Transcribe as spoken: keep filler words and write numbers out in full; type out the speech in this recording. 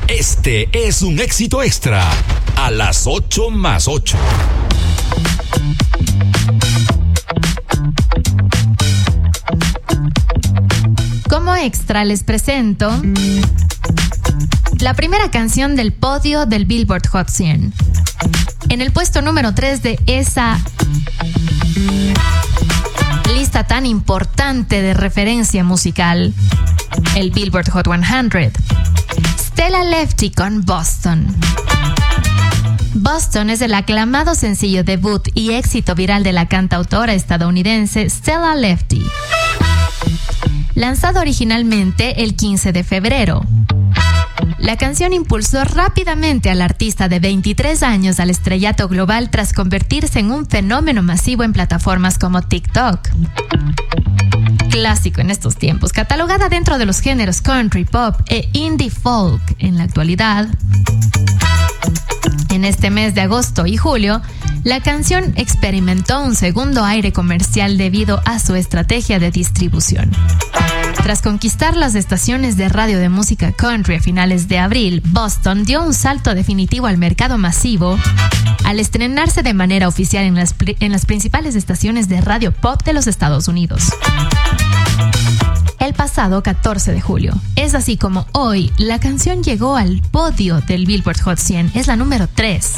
Este es un éxito extra a las ocho más ocho. Como extra les presento la primera canción del podio del Billboard Hot cien. En el puesto número tres de esa lista tan importante de referencia musical, el Billboard Hot cien, Stella Lefty con Boston. Boston es el aclamado sencillo debut y éxito viral de la cantautora estadounidense Stella Lefty, lanzado originalmente el quince de febrero. La canción impulsó rápidamente al artista de veintitrés años al estrellato global tras convertirse en un fenómeno masivo en plataformas como TikTok. Clásico en estos tiempos, catalogada dentro de los géneros country, pop e indie folk en la actualidad. En este mes de agosto y julio, la canción experimentó un segundo aire comercial debido a su estrategia de distribución. Tras conquistar las estaciones de radio de música country a finales de abril, Boston dio un salto definitivo al mercado masivo al estrenarse de manera oficial en las, en las principales estaciones de radio pop de los Estados Unidos el pasado catorce de julio. Es así como hoy la canción llegó al podio del Billboard Hot cien. Es la número tres.